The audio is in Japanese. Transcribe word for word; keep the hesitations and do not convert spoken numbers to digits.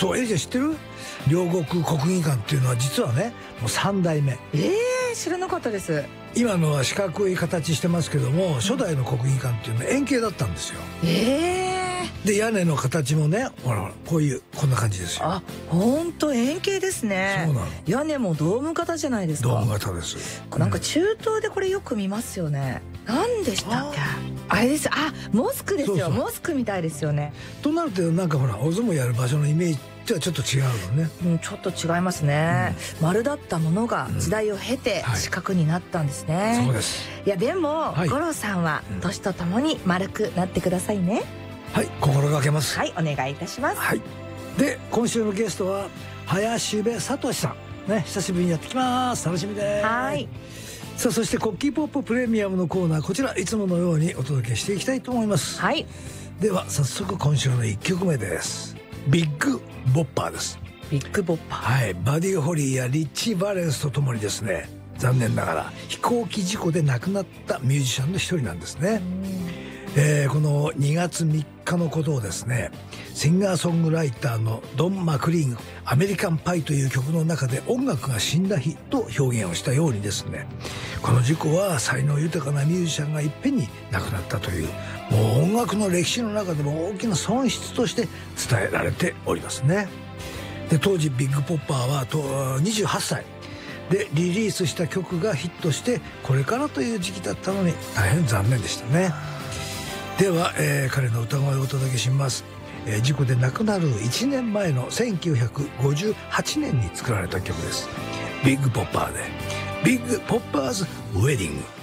そう、エリちゃん知ってる？両国国技館っていうのは実はね、もうさん代目。 えー、知らなかったです。 今のは四角い形してますけども、初代の国技館っていうのは円形だったんですよ。 えー、 で屋根の形もね、ほらほらこういうこんな感じですよ。 あ、ほんと円形ですね。 そうなの。 屋根もドーム型じゃないですか。 ドーム型です。 なんか中東でこれよく見ますよね。何でしたっけ？あれです。あ、モスクですよ。 そうそうモスクみたいですよね。 となるとなんかほらお相撲やる場所のイメージとはちょっと違うのね。 うん、ちょっと違いますね。うん、丸だったものが時代を経て四角になったんですね。はい、 そうです。 いやでも、はい、五郎さんは年とともに丸くなってくださいね。 はい、心がけます。 はい、お願いいたします。 はい。で今週のゲストは林部聡さんね、久しぶりにやってきます。楽しみです。はい。さあそしてコッキーポッププレミアムのコーナー、こちらいつものようにお届けしていきたいと思います。 はい。 では早速今週のいっきょくめです。ビッグボッパーです。 ビッグボッパー。 はい、バディ・ホリーやリッチー・バレンスとともにですね、残念ながら飛行機事故で亡くなったミュージシャンの一人なんですね。えー、このにがつみっかのことをですね、シンガーソングライターのドン・マクリーン、アメリカンパイという曲の中で音楽が死んだ日と表現をしたようにですね、この事故は才能豊かなミュージシャンがいっぺんに亡くなったという、もう音楽の歴史の中でも大きな損失として伝えられておりますね。で当時ビッグポッパーはとにじゅうはっさいでリリースした曲がヒットしてこれからという時期だったのに大変残念でしたね。では、えー、彼の歌声をお届けします。えー、事故で亡くなるいちねんまえのせんきゅうひゃくごじゅうはちねんに作られた曲です。ビッグポッパーでビッグポッパーズウェディング。